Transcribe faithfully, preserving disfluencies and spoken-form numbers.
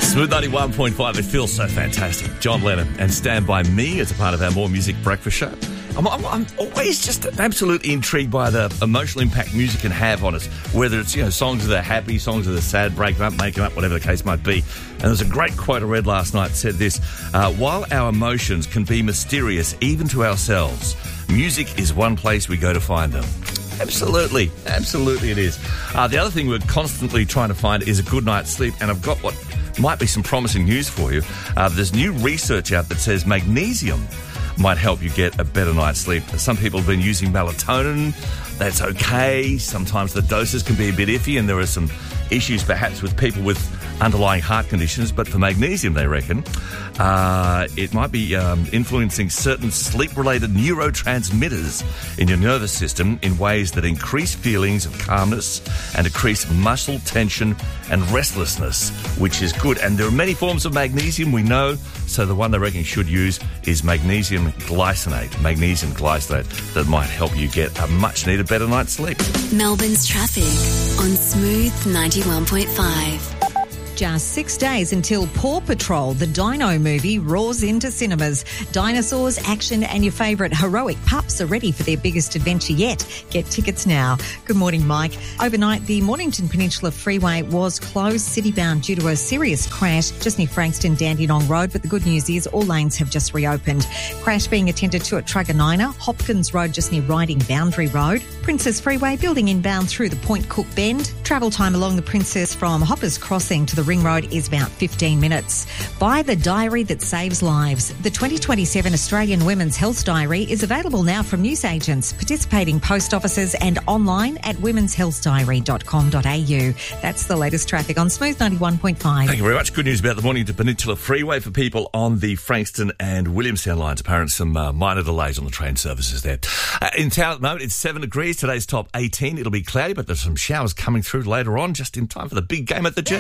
Smooth ninety-one point five, it feels so fantastic. John Lennon and Stand By Me as a part of our More Music breakfast show. I'm, I'm, I'm always just absolutely intrigued by the emotional impact music can have on us, whether it's, you know, songs that are happy, songs that are sad, breaking up, making up, whatever the case might be. And there's a great quote I read last night that said this, uh, while our emotions can be mysterious even to ourselves, music is one place we go to find them. Absolutely. Absolutely it is. Uh, the other thing we're constantly trying to find is a good night's sleep, and I've got what might be some promising news for you. Uh, there's new research out that says magnesium might help you get a better night's sleep. Some people have been using melatonin. That's okay. Sometimes the doses can be a bit iffy, and there are some issues perhaps with people with underlying heart conditions, but for magnesium, they reckon, uh, it might be um, influencing certain sleep-related neurotransmitters in your nervous system in ways that increase feelings of calmness and decrease muscle tension and restlessness, which is good. And there are many forms of magnesium, we know, so the one they reckon you should use is magnesium glycinate. Magnesium glycinate that might help you get a much-needed better night's sleep. Melbourne's traffic on Smooth ninety-one point five. Just six days until Paw Patrol, the Dino movie, roars into cinemas. Dinosaurs, action and your favourite heroic pups are ready for their biggest adventure yet. Get tickets now. Good morning, Mike. Overnight, the Mornington Peninsula Freeway was closed city-bound due to a serious crash just near Frankston Dandenong Road, but the good news is all lanes have just reopened. Crash being attended to at Truganina, Hopkins Road just near Riding Boundary Road, Princess Freeway building inbound through the Point Cook Bend. Travel time along the Princess from Hoppers Crossing to the Ring Road is about fifteen minutes. Buy the diary that saves lives. The twenty twenty-seven Australian Women's Health Diary is available now from newsagents, participating post offices and online at womens health diary dot com dot a u. That's the latest traffic on Smooth ninety-one point five. Thank you very much. Good news about the Mornington Peninsula Freeway for people on the Frankston and Williamstown lines. Apparently some uh, minor delays on the train services there. Uh, in town at the moment, it's seven degrees. Today's top eighteen. It'll be cloudy, but there's some showers coming through later on, just in time for the big game at the G.